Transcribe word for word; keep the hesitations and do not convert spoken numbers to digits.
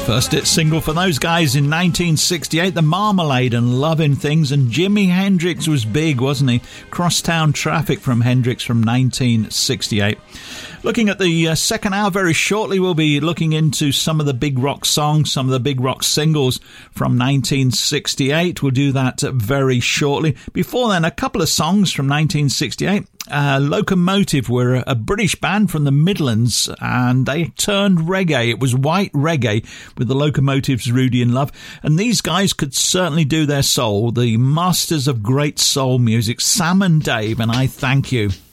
First hit single for those guys in nineteen sixty-eight, The Marmalade and Lovin' Things, and Jimi Hendrix was big, wasn't he? Crosstown Traffic from Hendrix from nineteen sixty-eight. Looking at the uh, second hour very shortly, we'll be looking into some of the big rock songs, some of the big rock singles from nineteen sixty-eight. We'll do that very shortly. Before then, a couple of songs from nineteen sixty-eight. Uh, Locomotive were a, a British band from the Midlands, and they turned reggae. It was white reggae with the Locomotives' Rudy and Love, and these guys could certainly do their soul. The masters of great soul music, Sam and Dave, and I Thank You.